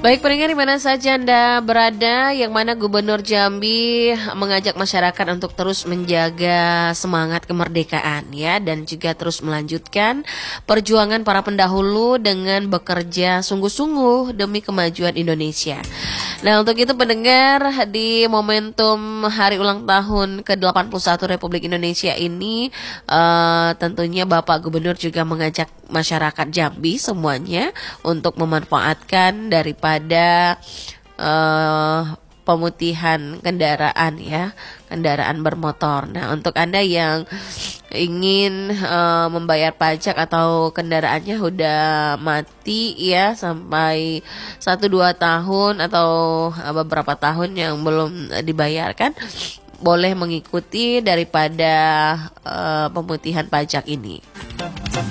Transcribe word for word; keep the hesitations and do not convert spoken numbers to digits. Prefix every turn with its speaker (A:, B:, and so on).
A: Baik pendengar di mana saja Anda berada, yang mana Gubernur Jambi mengajak masyarakat untuk terus menjaga semangat kemerdekaan ya, dan juga terus melanjutkan perjuangan para pendahulu dengan bekerja sungguh-sungguh demi kemajuan Indonesia. Nah, untuk itu pendengar, di momentum hari ulang tahun ke delapan puluh satu Republik Indonesia ini uh, tentunya Bapak Gubernur juga mengajak masyarakat Jambi semuanya untuk memanfaatkan daripada uh, pemutihan kendaraan ya, kendaraan bermotor. Nah, untuk Anda yang ingin uh, membayar pajak atau kendaraannya udah mati ya sampai satu dua tahun atau uh, beberapa tahun yang belum uh, dibayarkan, boleh mengikuti daripada uh, pemutihan pajak ini.